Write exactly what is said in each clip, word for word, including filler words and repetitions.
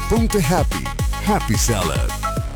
Ponte happy. Happy Salad.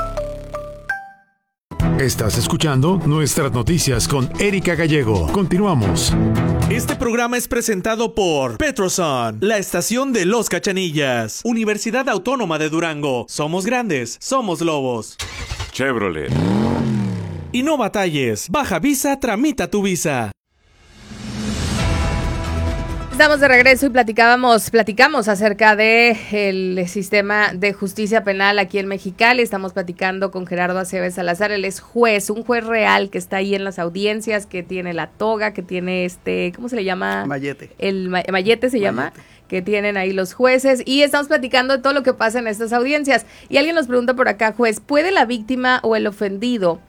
Estás escuchando Nuestras Noticias con Erika Gallego. Continuamos. Este programa es presentado por Petrosun, la estación de Los Cachanillas. Universidad Autónoma de Durango. Somos grandes, somos lobos. Chevrolet. Y no batalles. Baja Visa, tramita tu visa. Estamos de regreso y platicábamos, platicamos acerca de el sistema de justicia penal aquí en Mexicali. Estamos platicando con Gerardo Aceves Salazar. Él es juez, un juez real que está ahí en las audiencias, que tiene la toga, que tiene este, ¿cómo se le llama? Mallete. El ma- mallete se llama, Mallete. Que tienen ahí los jueces. Y estamos platicando de todo lo que pasa en estas audiencias. Y alguien nos pregunta por acá, juez, ¿puede la víctima o el ofendido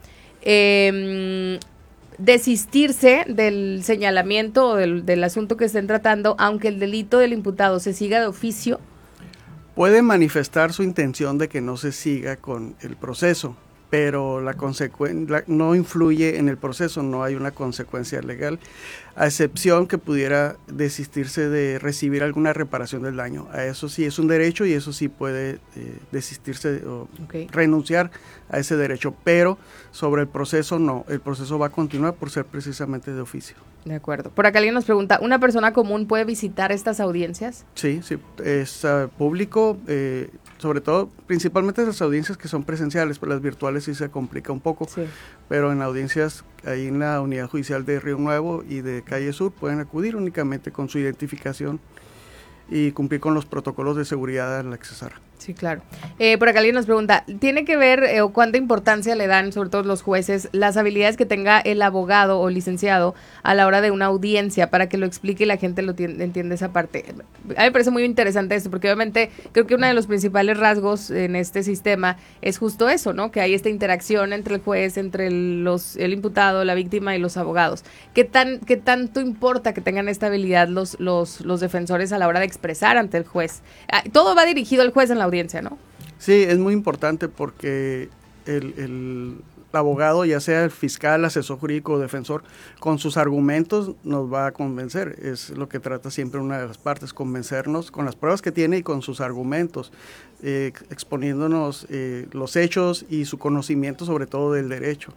eh, desistirse del señalamiento o del, del asunto que estén tratando, aunque el delito del imputado se siga de oficio? Puede manifestar su intención de que no se siga con el proceso, pero la consecuencia no influye en el proceso, no hay una consecuencia legal, a excepción que pudiera desistirse de recibir alguna reparación del daño. A eso sí es un derecho y eso sí puede eh, desistirse o Okay. renunciar a ese derecho, pero sobre el proceso no, el proceso va a continuar por ser precisamente de oficio. De acuerdo. Por acá alguien nos pregunta, ¿una persona común puede visitar estas audiencias? Sí, sí, es uh, público, eh, sobre todo, principalmente las audiencias que son presenciales, pues las virtuales sí se complica un poco, Sí. pero en audiencias ahí en la unidad judicial de Río Nuevo y de Calle Sur pueden acudir únicamente con su identificación y cumplir con los protocolos de seguridad al accesar. Sí, claro. Eh, por acá alguien nos pregunta, ¿tiene que ver eh, o cuánta importancia le dan, sobre todo los jueces, las habilidades que tenga el abogado o licenciado a la hora de una audiencia para que lo explique y la gente lo tien- entiende esa parte? A mí me parece muy interesante esto, porque obviamente creo que uno de los principales rasgos en este sistema es justo eso, ¿no? Que hay esta interacción entre el juez, entre el, los, el imputado, la víctima y los abogados. ¿Qué tan, qué tanto importa que tengan esta habilidad los, los, los defensores a la hora de expresar ante el juez? Ah, todo va dirigido al juez en la audiencia, ¿no? Sí, es muy importante porque el, el abogado, ya sea el fiscal, asesor jurídico o defensor, con sus argumentos nos va a convencer. Es lo que trata siempre una de las partes, convencernos con las pruebas que tiene y con sus argumentos, eh, exponiéndonos eh, los hechos y su conocimiento sobre todo del derecho.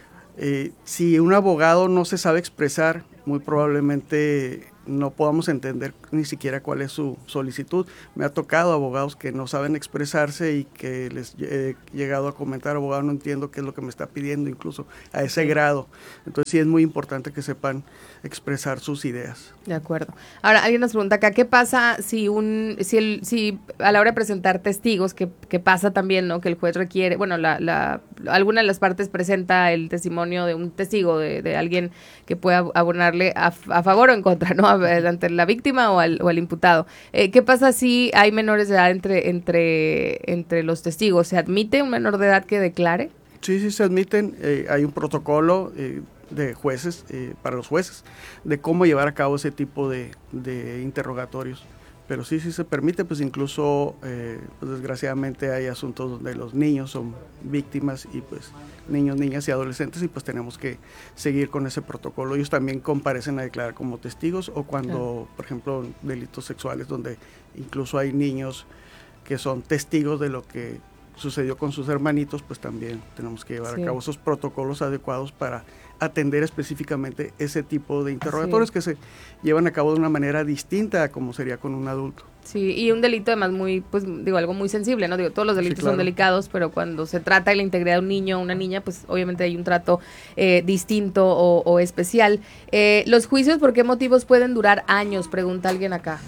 Eh, si un abogado no se sabe expresar, muy probablemente no podamos entender ni siquiera cuál es su solicitud. Me ha tocado abogados que no saben expresarse y que les he llegado a comentar, abogado, no entiendo qué es lo que me está pidiendo, incluso a ese Sí. grado. Entonces sí es muy importante que sepan expresar sus ideas. De acuerdo. Ahora, alguien nos pregunta acá, ¿qué pasa si un, si el, si a la hora de presentar testigos, que, que pasa también, ¿no? Que el juez requiere, bueno, la, la, alguna de las partes presenta el testimonio de un testigo, de, de alguien que pueda abonarle a, a favor o en contra, ¿no? Ante la víctima o al, o al imputado. Eh, ¿Qué pasa si hay menores de edad entre, entre, entre los testigos? ¿Se admite un menor de edad que declare? Sí, sí se admiten, eh, hay un protocolo eh, de jueces, eh, para los jueces, de cómo llevar a cabo ese tipo de, de interrogatorios. Pero sí, sí se permite, pues incluso, eh, pues desgraciadamente hay asuntos donde los niños son víctimas y pues niños, niñas y adolescentes y pues tenemos que seguir con ese protocolo. Ellos también comparecen a declarar como testigos o cuando, claro, por ejemplo, delitos sexuales donde incluso hay niños que son testigos de lo que sucedió con sus hermanitos, pues también tenemos que llevar sí. a cabo esos protocolos adecuados para atender específicamente ese tipo de interrogatorios sí. que se llevan a cabo de una manera distinta a como sería con un adulto. Sí, y un delito además muy, pues digo, algo muy sensible, ¿no? Digo, todos los delitos sí, claro. son delicados, pero cuando se trata de la integridad de un niño o una niña, pues obviamente hay un trato eh, distinto o, o especial. Eh, ¿Los juicios por qué motivos pueden durar años? Pregunta alguien acá.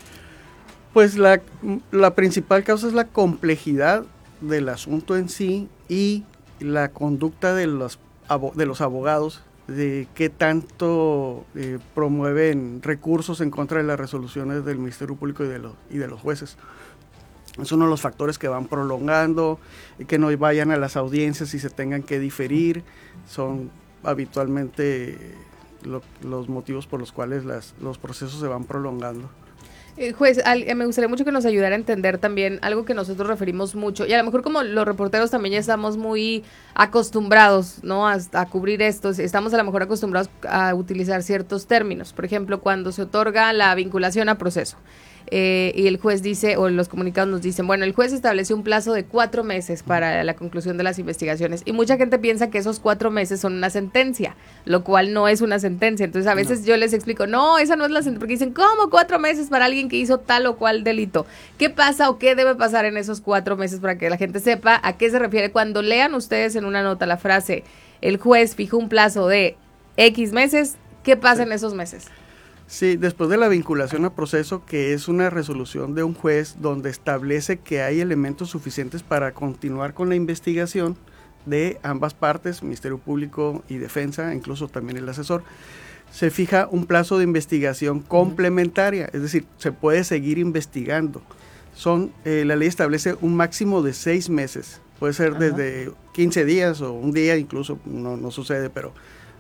Pues la, la principal causa es la complejidad del asunto en sí y la conducta de los de los abogados, de qué tanto eh, promueven recursos en contra de las resoluciones del Ministerio Público y de los, y de los jueces. Es uno de los factores que van prolongando, que no vayan a las audiencias y se tengan que diferir, son habitualmente lo, los motivos por los cuales las, los procesos se van prolongando. Eh, juez, al, eh, me gustaría mucho que nos ayudara a entender también algo que nosotros referimos mucho, y a lo mejor como los reporteros también ya estamos muy acostumbrados, ¿no? A, a cubrir esto, estamos a lo mejor acostumbrados a utilizar ciertos términos, por ejemplo, cuando se otorga la vinculación a proceso. eh, y el juez dice, o los comunicados nos dicen, bueno, el juez estableció un plazo de cuatro meses para la conclusión de las investigaciones, y mucha gente piensa que esos cuatro meses son una sentencia, lo cual no es una sentencia. Entonces a veces no. yo les explico, no, esa no es la sentencia, porque dicen, ¿cómo cuatro meses para alguien que hizo tal o cual delito? ¿Qué pasa o qué debe pasar en esos cuatro meses para que la gente sepa a qué se refiere? Cuando lean ustedes en una nota la frase, el juez fijó un plazo de X meses, ¿qué pasa sí. en esos meses? Sí, después de la vinculación a proceso, que es una resolución de un juez donde establece que hay elementos suficientes para continuar con la investigación de ambas partes, Ministerio Público y Defensa, incluso también el asesor, se fija un plazo de investigación complementaria, es decir, se puede seguir investigando. Son, eh, la ley establece un máximo de seis meses, puede ser Ajá. desde quince días o un día, incluso no, no sucede, pero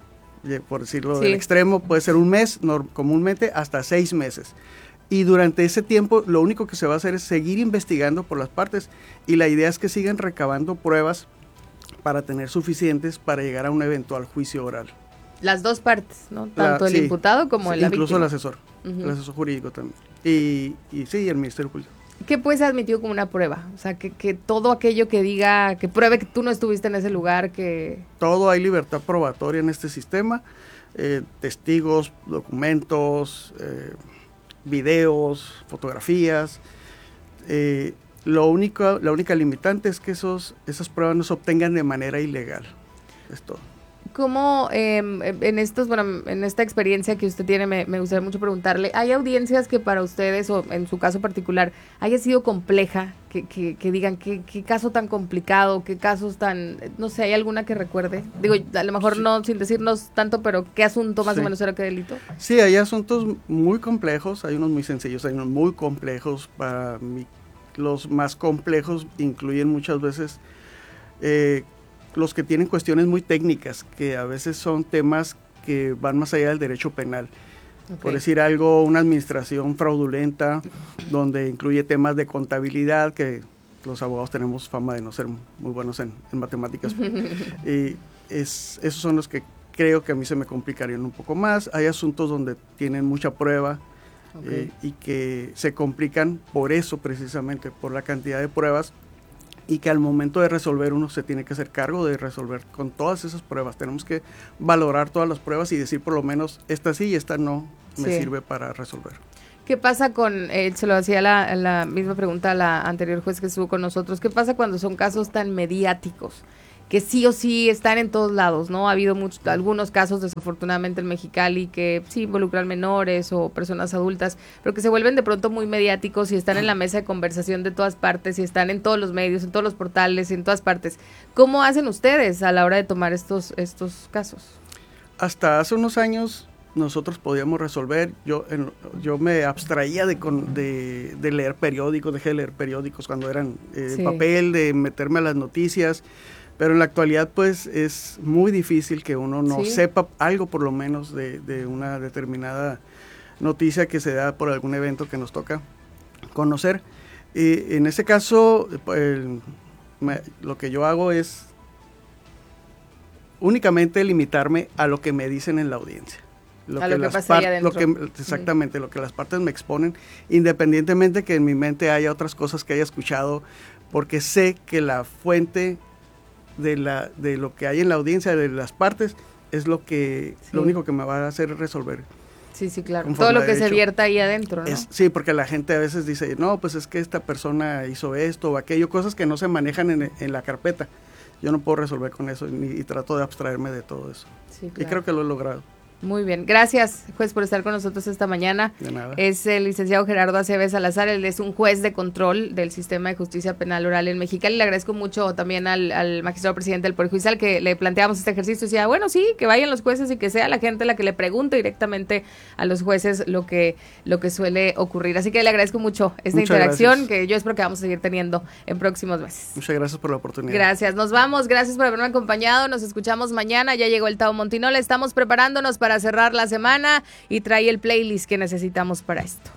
por decirlo sí. del extremo, puede ser un mes, no, comúnmente hasta seis meses. Y durante ese tiempo lo único que se va a hacer es seguir investigando por las partes, y la idea es que sigan recabando pruebas para tener suficientes para llegar a un eventual juicio oral. Las dos partes, ¿no? Tanto la, el sí, imputado como sí, el incluso víctima. el asesor, uh-huh. el asesor jurídico también. Y, y sí, el Ministerio Público. ¿Qué pues se admitió como una prueba? O sea, que, que todo aquello que diga, que pruebe que tú no estuviste en ese lugar, que... Todo, hay libertad probatoria en este sistema, eh, testigos, documentos, eh, videos, fotografías. Eh, lo único, la única limitante es que esos, esas pruebas no se obtengan de manera ilegal. Es todo. ¿Cómo eh, en estos, bueno, en esta experiencia que usted tiene, me, me gustaría mucho preguntarle, ¿hay audiencias que para ustedes, o en su caso particular, haya sido compleja? Que, que, que digan, ¿qué, qué caso tan complicado, qué casos tan, no sé, ¿hay alguna que recuerde? Digo, a lo mejor sí. no, sin decirnos tanto, pero ¿qué asunto más sí. o menos era, qué delito? Sí, hay asuntos muy complejos, hay unos muy sencillos, hay unos muy complejos. Para mí, los más complejos incluyen muchas veces... Eh, los que tienen cuestiones muy técnicas, que a veces son temas que van más allá del derecho penal. Okay. Por decir algo, una administración fraudulenta, donde incluye temas de contabilidad, que los abogados tenemos fama de no ser muy buenos en, en matemáticas. Y es, esos son los que creo que a mí se me complicarían un poco más. Hay asuntos donde tienen mucha prueba, okay. eh, y que se complican por eso precisamente, por la cantidad de pruebas, y que al momento de resolver uno se tiene que hacer cargo de resolver con todas esas pruebas. Tenemos que valorar todas las pruebas y decir por lo menos esta sí y esta no me sí. sirve para resolver. ¿Qué pasa con, eh, se lo hacía la, la misma pregunta a la anterior juez que estuvo con nosotros, qué pasa cuando son casos tan mediáticos, que sí o sí están en todos lados, ¿no? Ha habido muchos, algunos casos desafortunadamente en Mexicali que sí involucran menores o personas adultas, pero que se vuelven de pronto muy mediáticos y están en la mesa de conversación de todas partes y están en todos los medios, en todos los portales, en todas partes. ¿Cómo hacen ustedes a la hora de tomar estos, estos casos? Hasta hace unos años nosotros podíamos resolver, yo en, yo me abstraía de, con, de, de leer periódicos, dejé de leer periódicos cuando eran eh, sí. papel, de meterme a las noticias. Pero en la actualidad, pues, es muy difícil que uno no sí. sepa algo, por lo menos, de, de una determinada noticia que se da por algún evento que nos toca conocer. Y en ese caso, el, me, lo que yo hago es únicamente limitarme a lo que me dicen en la audiencia. Lo a que lo que las pasa allá lo que, exactamente, mm. lo que las partes me exponen, independientemente que en mi mente haya otras cosas que haya escuchado, porque sé que la fuente de la de lo que hay en la audiencia de las partes es lo que sí. lo único que me va a hacer resolver. Sí, sí, claro. Todo lo que se vierta ahí adentro, ¿no? Es, sí, porque la gente a veces dice, no, pues es que esta persona hizo esto o aquello, cosas que no se manejan en, en la carpeta. Yo no puedo resolver con eso y, y trato de abstraerme de todo eso. Sí, claro. Y creo que lo he logrado. Muy bien, gracias juez por estar con nosotros esta mañana. De nada. Es el licenciado Gerardo Aceves Salazar, él es un juez de control del sistema de justicia penal oral en Mexicali. Le agradezco mucho también al, al magistrado presidente del Poder Judicial que le planteamos este ejercicio. Decía, bueno, sí, que vayan los jueces y que sea la gente la que le pregunte directamente a los jueces lo que, lo que suele ocurrir. Así que le agradezco mucho esta Muchas interacción gracias. Que yo espero que vamos a seguir teniendo en próximos meses. Muchas gracias por la oportunidad. Gracias, nos vamos, gracias por haberme acompañado, nos escuchamos mañana, ya llegó el Tao Montinola, estamos preparándonos para cerrar la semana y trae el playlist que necesitamos para esto.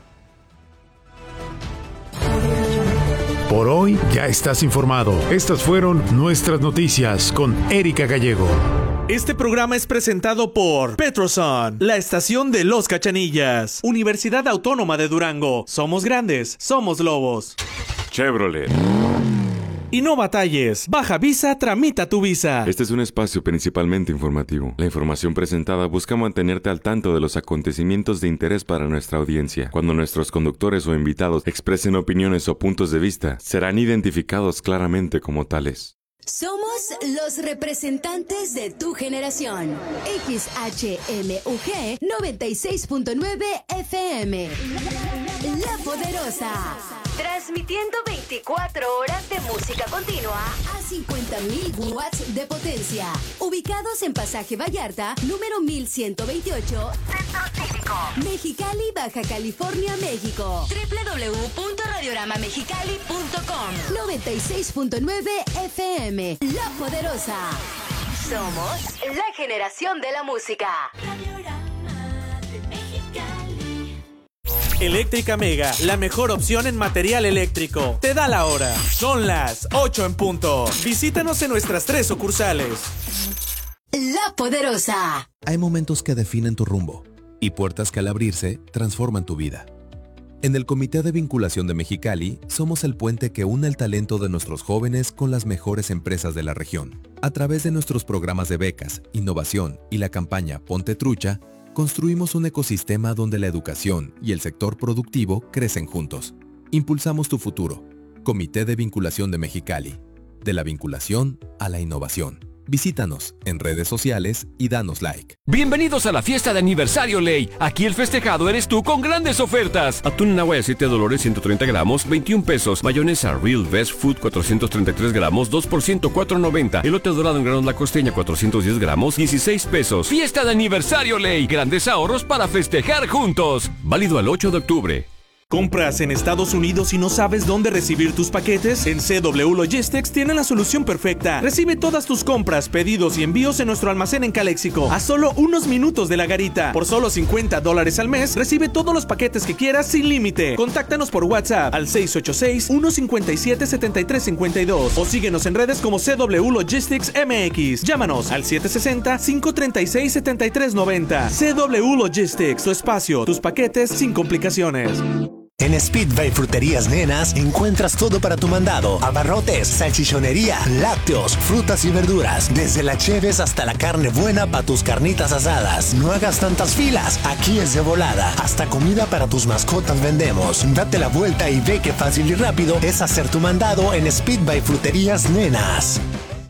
Por hoy ya estás informado. Estas fueron nuestras noticias con Erika Gallego. Este programa es presentado por Petroson, la estación de los Cachanillas. Universidad Autónoma de Durango. Somos grandes, somos lobos. Chevrolet. Y no batalles. Baja Visa, tramita tu visa. Este es un espacio principalmente informativo. La información presentada busca mantenerte al tanto de los acontecimientos de interés para nuestra audiencia. Cuando nuestros conductores o invitados expresen opiniones o puntos de vista, serán identificados claramente como tales. Somos los representantes de tu generación. X H M U G noventa y seis punto nueve F M. La Poderosa. Transmitiendo veinticuatro horas de música continua a cincuenta mil watts de potencia. Ubicados en Pasaje Vallarta, número mil ciento veintiocho, Centro Cívico, Mexicali, Baja California, México. doble u doble u doble u punto radiorama mexicali punto com. noventa y seis punto nueve F M. La Poderosa. Somos la generación de la música. Eléctrica Mega, la mejor opción en material eléctrico. Te da la hora. Son las ocho en punto. Visítanos en nuestras tres sucursales. La Poderosa. Hay momentos que definen tu rumbo y puertas que al abrirse transforman tu vida. En el Comité de Vinculación de Mexicali, somos el puente que une el talento de nuestros jóvenes con las mejores empresas de la región. A través de nuestros programas de becas, innovación y la campaña Ponte Trucha, construimos un ecosistema donde la educación y el sector productivo crecen juntos. Impulsamos tu futuro. Comité de Vinculación de Mexicali. De la vinculación a la innovación. Visítanos en redes sociales y danos like. Bienvenidos a la fiesta de aniversario Ley. Aquí el festejado eres tú con grandes ofertas. Atún en agua de aceite de Dolores ciento treinta gramos, veintiún pesos. Mayonesa Real Best Food cuatrocientos treinta y tres gramos, dos por ciento, cuatro noventa. Elote dorado en granos La Costeña cuatrocientos diez gramos, dieciséis pesos. Fiesta de aniversario Ley. Grandes ahorros para festejar juntos. Válido al ocho de octubre. ¿Compras en Estados Unidos y no sabes dónde recibir tus paquetes? En C W Logistics tienen la solución perfecta. Recibe todas tus compras, pedidos y envíos en nuestro almacén en Caléxico, a solo unos minutos de la garita. Por solo cincuenta dólares al mes, recibe todos los paquetes que quieras sin límite. Contáctanos por WhatsApp al seis ocho seis, uno cinco siete, siete tres cinco dos o síguenos en redes como C W Logistics M X. Llámanos al siete seis cero, cinco tres seis, siete tres nueve cero. C W Logistics, tu espacio, tus paquetes sin complicaciones. En Speedway Fruterías Nenas encuentras todo para tu mandado: abarrotes, salchichonería, lácteos, frutas y verduras, desde la cheves hasta la carne buena para tus carnitas asadas. No hagas tantas filas, aquí es de volada. Hasta comida para tus mascotas vendemos. Date la vuelta y ve qué fácil y rápido es hacer tu mandado en Speedway Fruterías Nenas.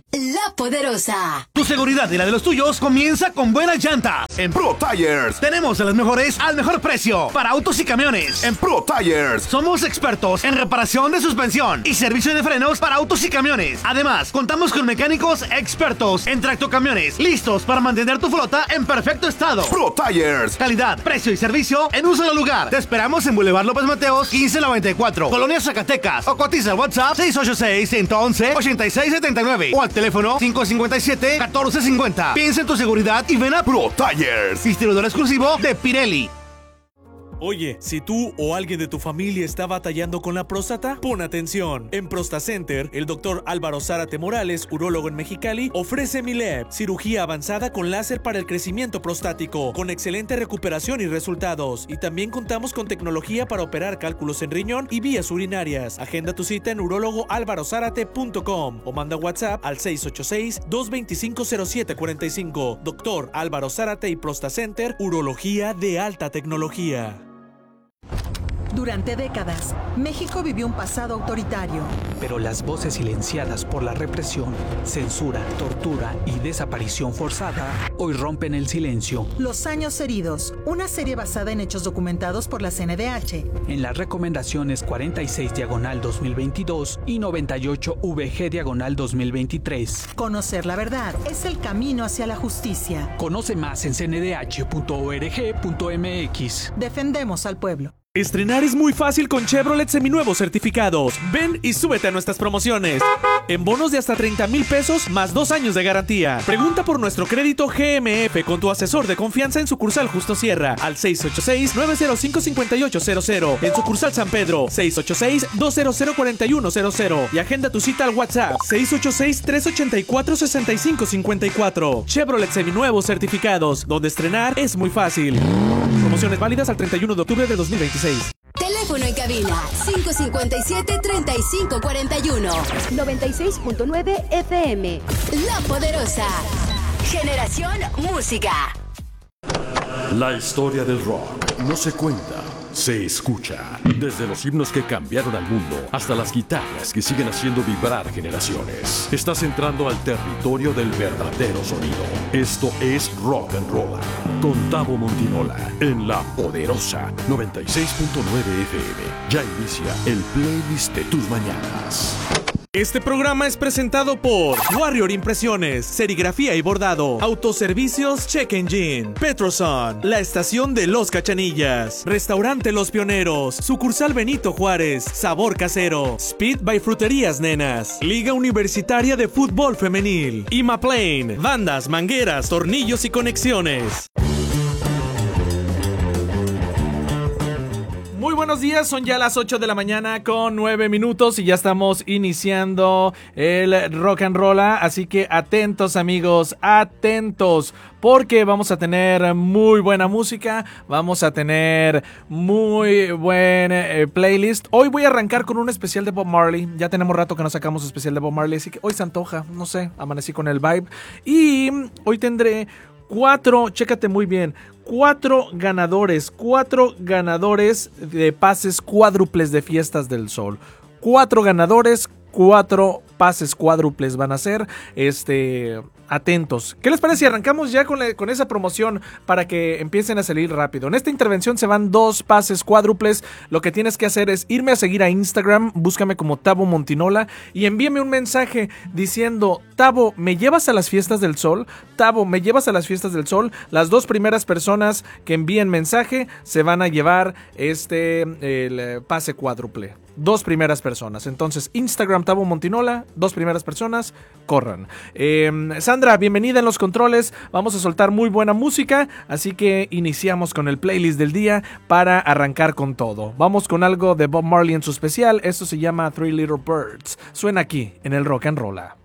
La Poderosa. Tu seguridad y la de los tuyos comienza con buenas llantas. En Pro Tires tenemos a las mejores al mejor precio para autos y camiones. En Pro Tires somos expertos en reparación de suspensión y servicio de frenos para autos y camiones. Además, contamos con mecánicos expertos en tractocamiones, listos para mantener tu flota en perfecto estado. Pro Tires, calidad, precio y servicio en un solo lugar. Te esperamos en Boulevard López Mateos quince noventa y cuatro, Colonia Zacatecas, o cotiza al WhatsApp seis ocho seis, uno uno uno, ocho seis siete nueve o al teléfono cinco cinco siete, uno cuatro cinco cero. Piensa en tu seguridad y ven a Pro Tires, distribuidor exclusivo de Pirelli. Oye, si tú o alguien de tu familia está batallando con la próstata, pon atención. En ProstaCenter, el doctor Álvaro Zárate Morales, urólogo en Mexicali, ofrece Mileb, cirugía avanzada con láser para el crecimiento prostático, con excelente recuperación y resultados. Y también contamos con tecnología para operar cálculos en riñón y vías urinarias. Agenda tu cita en urólogo álvaro zárate punto com o manda WhatsApp al seis ocho seis, dos dos cinco, cero siete cuatro cinco. Doctor Álvaro Zárate y ProstaCenter, urología de alta tecnología. Durante décadas, México vivió un pasado autoritario. Pero las voces silenciadas por la represión, censura, tortura y desaparición forzada hoy rompen el silencio. Los años heridos, una serie basada en hechos documentados por la C N D H. En las recomendaciones cuarenta y seis diagonal dos mil veintidós y noventa y ocho V G diagonal dos mil veintitrés. Conocer la verdad es el camino hacia la justicia. Conoce más en c n d h punto org punto m x. Defendemos al pueblo. Estrenar es muy fácil con Chevrolet seminuevos certificados. Ven y súbete a nuestras promociones. En bonos de hasta treinta mil pesos más dos años de garantía. Pregunta por nuestro crédito G M F con tu asesor de confianza en sucursal Justo Sierra al seis ocho seis, nueve cero cinco, cinco ocho cero cero. En sucursal San Pedro seis ocho seis, dos cero cero, cuatro uno cero cero. Y agenda tu cita al WhatsApp seis ocho seis, tres ocho cuatro, seis cinco cinco cuatro. Chevrolet seminuevos certificados, donde estrenar es muy fácil. Promociones válidas al treinta y uno de octubre de dos mil veintiséis. Teléfono en cabina cinco cinco siete, tres cinco cuatro uno. noventa y seis punto nueve F M. La Poderosa. Generación Música. La historia del rock no se cuenta, se escucha. Desde los himnos que cambiaron al mundo hasta las guitarras que siguen haciendo vibrar generaciones. Estás entrando al territorio del verdadero sonido. Esto es Rock and Roll con Tavo Montinola en La Poderosa noventa y seis punto nueve F M. Ya inicia el playlist de tus mañanas. Este programa es presentado por Warrior Impresiones, Serigrafía y Bordado, Autoservicios Check Engine, Petroson, La Estación de Los Cachanillas, Restaurante Los Pioneros, Sucursal Benito Juárez, Sabor Casero, Speed by Fruterías Nenas, Liga Universitaria de Fútbol Femenil, Imaplane, Bandas, Mangueras, Tornillos y Conexiones. Muy buenos días, son ya las ocho de la mañana con nueve minutos y ya estamos iniciando el Rock and Roll, así que atentos amigos, atentos, porque vamos a tener muy buena música, vamos a tener muy buen eh, playlist. Hoy voy a arrancar con un especial de Bob Marley, ya tenemos rato que no sacamos especial de Bob Marley, así que hoy se antoja, no sé, amanecí con el vibe. Y hoy tendré cuatro, chécate muy bien, cuatro ganadores, cuatro ganadores de pases cuádruples de Fiestas del Sol. Cuatro ganadores, cuatro pases cuádruples van a ser, este, atentos. ¿Qué les parece si arrancamos ya con, la, con esa promoción para que empiecen a salir rápido? En esta intervención se van dos pases cuádruples. Lo que tienes que hacer es irme a seguir a Instagram, búscame como Tavo Montinola y envíame un mensaje diciendo: Tavo, ¿me llevas a las Fiestas del Sol? Tavo, ¿me llevas a las Fiestas del Sol? Las dos primeras personas que envíen mensaje se van a llevar este el pase cuádruple. Dos primeras personas. Entonces, Instagram Tavo Montinola, dos primeras personas, corran. Eh, Sandra, bienvenida en los controles. Vamos a soltar muy buena música, así que iniciamos con el playlist del día para arrancar con todo. Vamos con algo de Bob Marley en su especial. Esto se llama Three Little Birds. Suena aquí en el Rock and Roll.